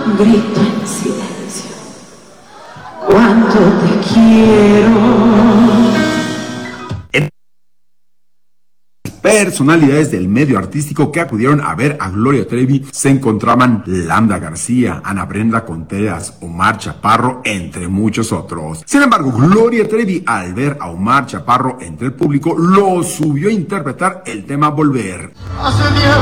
grito en silencio. Cuánto te quiero. Personalidades del medio artístico que acudieron a ver a Gloria Trevi se encontraban Lambda García, Ana Brenda Contreras, Omar Chaparro, entre muchos otros. Sin embargo, Gloria Trevi, al ver a Omar Chaparro entre el público, lo subió a interpretar el tema Volver.